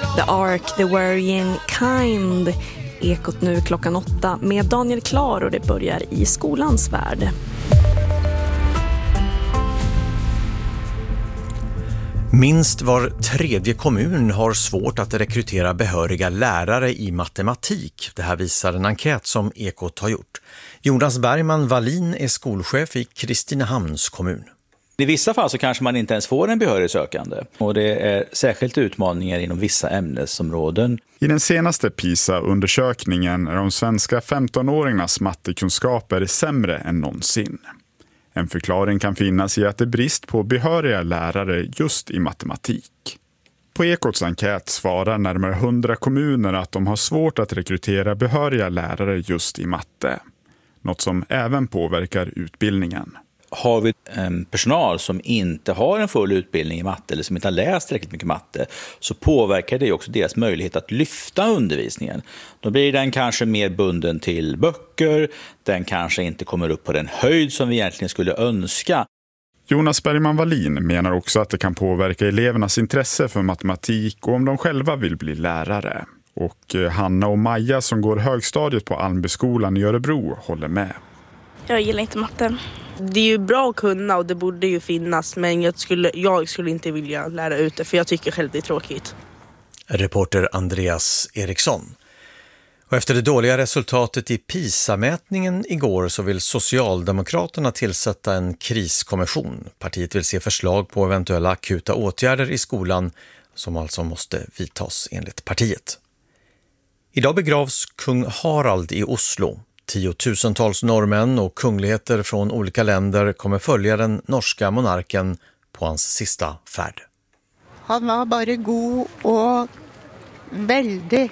The Ark, The Worrying Kind. Ekot nu 8:00 med Daniel Klar och det börjar i skolans värld. Minst var tredje kommun har svårt att rekrytera behöriga lärare i matematik. Det här visar en enkät som Ekot har gjort. Jonas Bergman Wallin är skolchef i Kristinehamns kommun. I vissa fall så kanske man inte ens får en behörig sökande. Och det är särskilt utmaningar inom vissa ämnesområden. I den senaste PISA-undersökningen är de svenska 15-åringarnas mattekunskaper sämre än någonsin. En förklaring kan finnas i att det är brist på behöriga lärare just i matematik. På Ekots enkät svarar närmare 100 kommuner att de har svårt att rekrytera behöriga lärare just i matte. Något som även påverkar utbildningen. Har vi en personal som inte har en full utbildning i matte eller som inte har läst tillräckligt mycket matte, så påverkar det också deras möjlighet att lyfta undervisningen. Då blir den kanske mer bunden till böcker, den kanske inte kommer upp på den höjd som vi egentligen skulle önska. Jonas Bergman Wallin menar också att det kan påverka elevernas intresse för matematik och om de själva vill bli lärare. Och Hanna och Maja som går högstadiet på Almbyskolan i Örebro håller med. Jag gillar inte matte. Det är ju bra att kunna och det borde ju finnas, men jag skulle inte vilja lära ut det för jag tycker själv det är tråkigt. Reporter Andreas Eriksson. Och efter det dåliga resultatet i PISA-mätningen igår så vill Socialdemokraterna tillsätta en kriskommission. Partiet vill se förslag på eventuella akuta åtgärder i skolan som alltså måste vidtas enligt partiet. Idag begravs kung Harald i Oslo. 10-tusentals norrmän och kungligheter från olika länder kommer följa den norska monarken på hans sista färd. Han var bara god och väldigt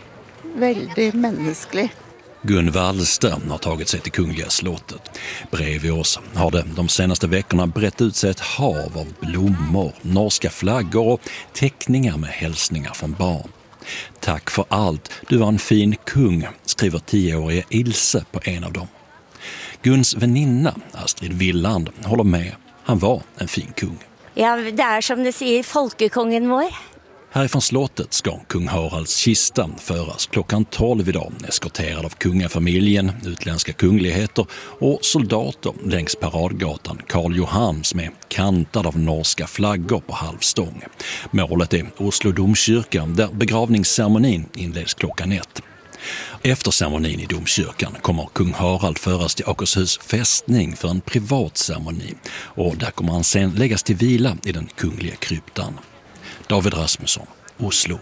mänsklig. Gun Wallström har tagit sig till Kungliga slottet. Bredvid oss har det de senaste veckorna brett ut sig ett hav av blommor, norska flaggor och teckningar med hälsningar från barn. Tack för allt, du var en fin kung, skriver 10-åriga Ilse på en av dem. Guns väninna, Astrid Villand, håller med. Han var en fin kung. Ja, det är som det säger folkekongen vår. Härifrån slottet ska kung Haralds kista föras 12:00 idag, eskorterad av kungafamiljen, utländska kungligheter och soldater längs paradgatan Karl Johan som är kantad av norska flaggor på halvstång. Målet är Oslo domkyrka där begravningsceremonin inleds 1:00. Efter ceremonin i domkyrkan kommer kung Harald föras till Akershus fästning för en privat ceremoni och där kommer han sen läggas till vila i den kungliga kryptan. David Rasmusson, Oslo.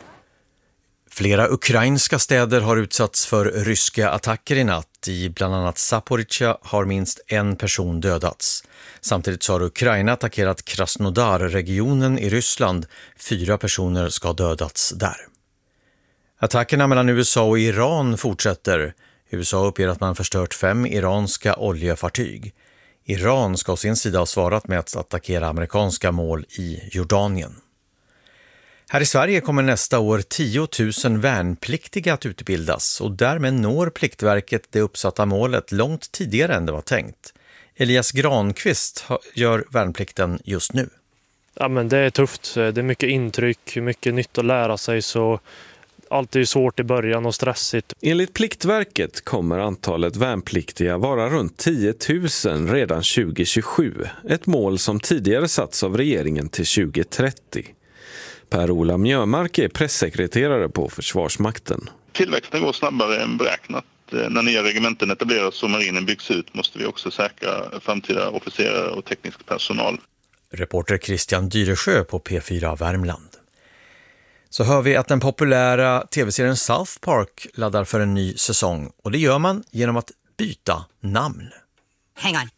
Flera ukrainska städer har utsatts för ryska attacker i natt. I bland annat Zaporizjzja har minst en person dödats. Samtidigt så har Ukraina attackerat Krasnodar-regionen i Ryssland. 4 personer ska ha dödats där. Attackerna mellan USA och Iran fortsätter. USA uppger att man förstört 5 iranska oljefartyg. Iran ska å sin sida ha svarat med att attackera amerikanska mål i Jordanien. Här i Sverige kommer nästa år 10 000 värnpliktiga att utbildas och därmed når Pliktverket det uppsatta målet långt tidigare än det var tänkt. Elias Granqvist gör värnplikten just nu. Ja, men det är tufft. Det är mycket intryck, mycket nytt att lära sig, så allt är ju svårt i början och stressigt. Enligt Pliktverket kommer antalet värnpliktiga vara runt 10 000 redan 2027. Ett mål som tidigare satts av regeringen till 2030. Per-Ola Mjömark är pressekreterare på Försvarsmakten. Tillväxten går snabbare än beräknat. När nya regementen etableras och marinen byggs ut måste vi också säkra framtida officerare och teknisk personal. Reporter Christian Dyresjö på P4 Värmland. Så hör vi att den populära tv-serien South Park laddar för en ny säsong. Och det gör man genom att byta namn. Hang on.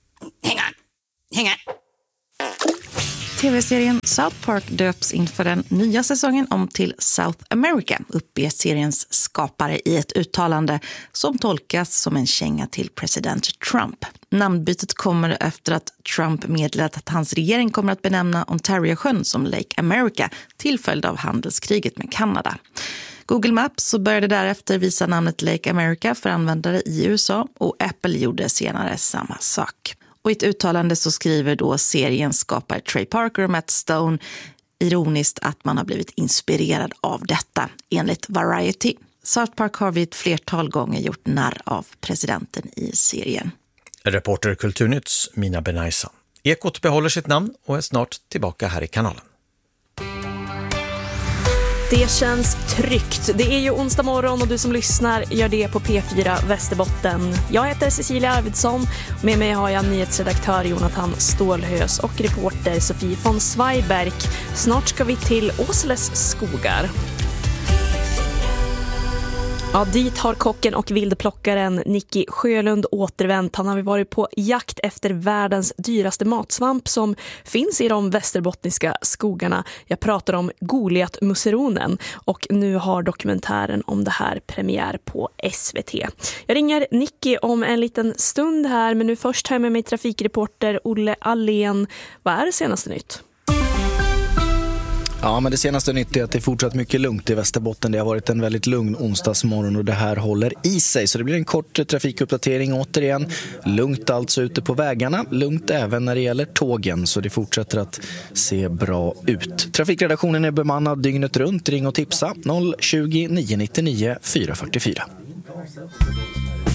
TV-serien South Park döps inför den nya säsongen om till South America, uppger seriens skapare i ett uttalande som tolkas som en känga till president Trump. Namnbytet kommer efter att Trump meddelat att hans regering kommer att benämna Ontario-sjön som Lake America till följd av handelskriget med Kanada. Google Maps så började därefter visa namnet Lake America för användare i USA och Apple gjorde senare samma sak. Och i ett uttalande så skriver då seriens skapare Trey Parker och Matt Stone: Ironiskt att man har blivit inspirerad av detta, enligt Variety. South Park har vid ett flertal gånger gjort narr av presidenten i serien. Reporter Kulturnytts Mina Benaisa. Ekot behåller sitt namn och är snart tillbaka här i kanalen. Det känns tryggt. Det är ju onsdag morgon och du som lyssnar gör det på P4 Västerbotten. Jag heter Cecilia Arvidsson. Med mig har jag nyhetsredaktör Jonathan Stålhös och reporter Sofie von Zweiberg. Snart ska vi till Åsles skogar. Ja, dit har kocken och vildplockaren Nicky Sjölund återvänt. Han har varit på jakt efter världens dyraste matsvamp som finns i de västerbottniska skogarna. Jag pratar om Goliatmusseronen och nu har dokumentären om det här premiär på SVT. Jag ringer Nicky om en liten stund här, men nu först här med mig trafikreporter Olle Allén. Vad är det senaste nytt? Ja, men det senaste nytt är att det är fortsatt mycket lugnt i Västerbotten. Det har varit en väldigt lugn onsdagsmorgon och det här håller i sig. Så det blir en kort trafikuppdatering återigen. Lugnt alltså ute på vägarna. Lugnt även när det gäller tågen, så det fortsätter att se bra ut. Trafikredaktionen är bemannad dygnet runt. Ring och tipsa 020 999 444.